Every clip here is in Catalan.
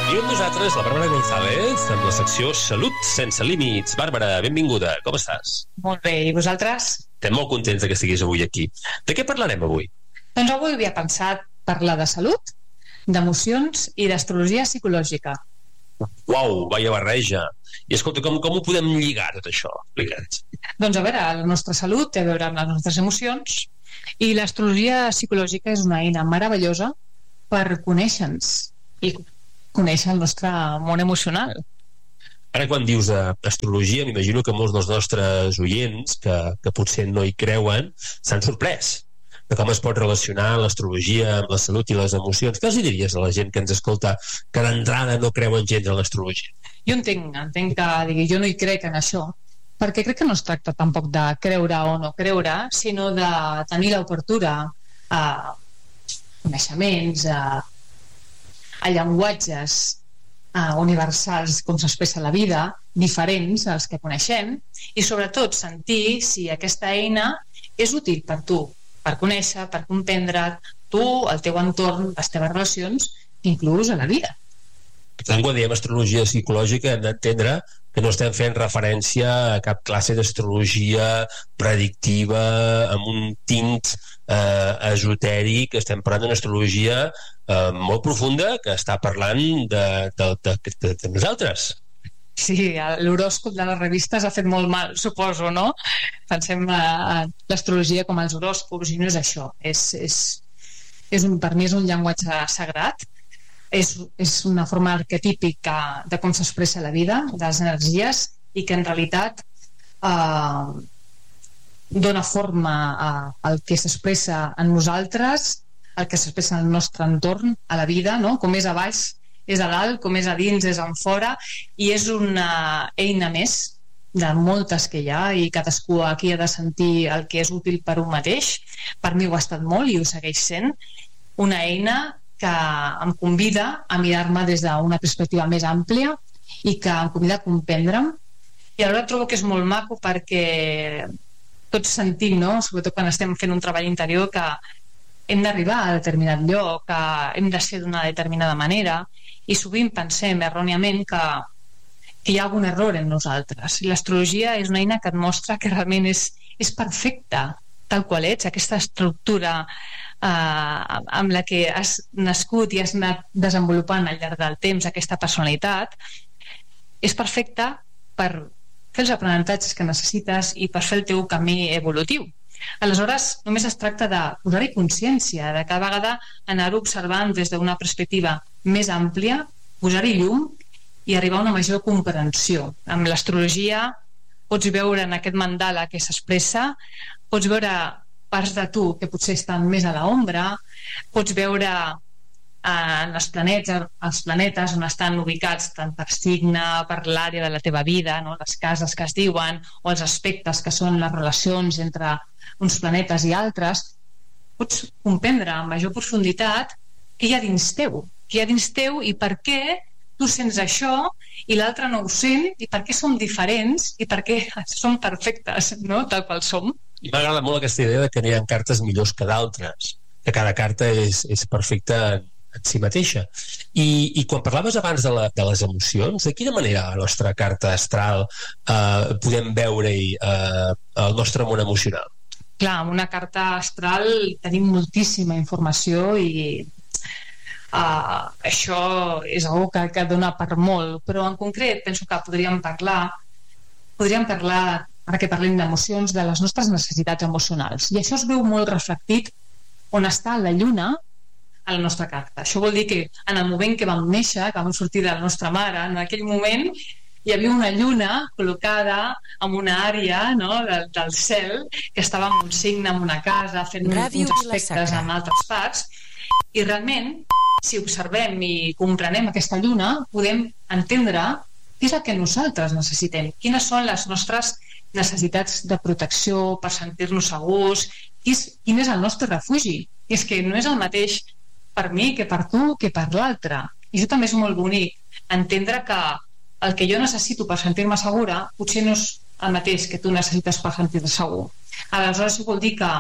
I amb nosaltres la Bàrbara González amb la secció Salut sense límits. Bàrbara, benvinguda, com estàs? Molt bé, i vosaltres? Estem molt contents que estiguis avui aquí. De què parlarem avui? Doncs avui havia pensat parlar de salut, d'emocions i d'astrologia psicològica. Uau, vaya barreja. I escolta, com ho podem lligar tot això? Explica'ns. Doncs a veure, la nostra salut té a veure amb les nostres emocions i l'astrologia psicològica és una eina meravellosa per conèixer-nos i conèixer el nostre món emocional. Ara, quan dius astrologia, m'imagino que molts dels nostres oients que potser no hi creuen s'han sorprès de com es pot relacionar l'astrologia amb la salut i les emocions. Què els diries a la gent que ens escolta que d'entrada no creuen gens en l'astrologia? Jo entenc que digui, jo no hi crec en això, perquè crec que no es tracta tampoc de creure o no creure, sinó de tenir l'obertura a coneixements, a llenguatges universals com s'expressa la vida, diferents als que coneixem, i sobretot sentir si aquesta eina és útil per tu, per conèixer, per comprendre tu, el teu entorn, les teves relacions, inclús a la vida. Per tant, quan diem astrologia psicològica hem d'entendre que no estem fent referència a cap classe d'astrologia predictiva amb un tint esotèric. Estem parlant d'una astrologia molt profunda que està parlant de nosaltres. Sí, l'horòscop de les revistes ha fet molt mal, suposo, no? Pensem l'astrologia com els horòscops i no és això. Per mi és un llenguatge sagrat, és una forma arquetípica de com s'expressa la vida, de les energies, i que en realitat dona forma al que s'expressa en nosaltres, el que s'expressa en el nostre entorn, a la vida, no? Com és a baix, és a dalt, com és a dins, és en fora, i és una eina més de moltes que hi ha, i cadascú aquí ha de sentir el que és útil per un mateix. Per mi ho ha estat molt i ho segueix sent una eina que em convida a mirar-me des d'una perspectiva més àmplia i que em convida a comprendre'm, i alhora trobo que és molt maco perquè tots sentim, no? Sobretot quan estem fent un treball interior, que hem d'arribar a determinat lloc, que hem de ser d'una determinada manera, i sovint pensem erròniament que hi ha algun error en nosaltres. I l'astrologia és una eina que et mostra que realment és perfecta tal qual ets, aquesta estructura amb la que has nascut i has anat desenvolupant al llarg del temps, aquesta personalitat, és perfecta per fer els aprenentatges que necessites i per fer el teu camí evolutiu. Aleshores, només es tracta de posar-hi consciència, de cada vegada anar-ho observant des d'una perspectiva més àmplia, posar-hi llum i arribar a una major comprensió. Amb l'astrologia pots veure en aquest mandala que s'expressa, pots veure parts de tu que potser estan més a l'ombra, pots veure en els planetes on estan ubicats tant per signe, per l'àrea de la teva vida, no? Les cases que es diuen, o els aspectes que són les relacions entre uns planetes i altres. Pots comprendre amb major profunditat què hi ha dins teu i per què tu sents això i l'altre no ho sent, i per què som diferents i per què som perfectes, no? Tal qual som. I m'agrada molt aquesta idea de que n'hi ha cartes millors que d'altres, que cada carta és perfecta en si mateixa. I quan parlaves abans de les emocions, de quina manera a la nostra carta astral podem veure-hi el nostre món emocional? Clar, amb una carta astral tenim moltíssima informació i això és una cosa que dona per molt, però en concret penso que podríem parlar, ara que parlem d'emocions, de les nostres necessitats emocionals, i això es veu molt reflectit on està la lluna a la nostra carta. Això vol dir que en el moment que vam néixer, que vam sortir de la nostra mare, en aquell moment hi havia una lluna col·locada en una àrea, no, del cel, que estava en un signe, en una casa, fent uns aspectes en altres parts, i realment, si observem i comprenem aquesta lluna, podem entendre què és el que nosaltres necessitem, quines són les nostres necessitats de protecció per sentir-nos segurs, quin és el nostre refugi. I és que no és el mateix per mi que per tu que per l'altre. I això també és molt bonic, entendre que el que jo necessito per sentir-me segura potser no és el mateix que tu necessites per sentir-te segur. Aleshores vol dir que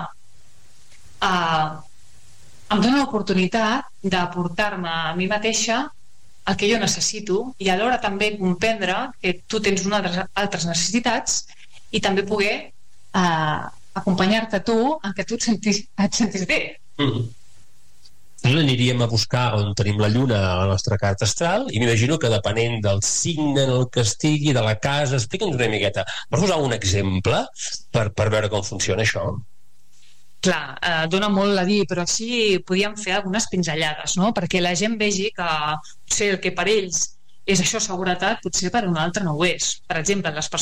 em dona l'oportunitat d'aportar-me a mi mateixa el que jo necessito i alhora també comprendre que tu tens altres necessitats i també poder acompanyar-te tu en què tu et sentis bé. Aniríem a buscar on tenim la lluna a la nostra carta astral i m'imagino que depenent del signe en el que estigui, de la casa, explica'ns una miqueta. Pots posar un exemple per veure com funciona això? Clar, dona molt a dir, però així podíem fer algunes pinzellades, no? Perquè la gent vegi que potser el que per ells és això seguretat, potser per un altre no ho és. Per exemple, les persones